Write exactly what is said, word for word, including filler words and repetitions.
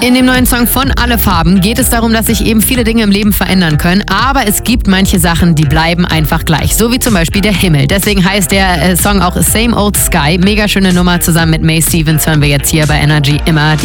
In dem neuen Song von Alle Farben geht es darum, dass sich eben viele Dinge im Leben verändern können, aber es gibt manche Sachen, die bleiben einfach gleich, so wie zum Beispiel der Himmel. Deswegen heißt der Song auch Same Old Sky. Mega schöne Nummer, zusammen mit May Stevens hören wir jetzt hier bei Energy immer die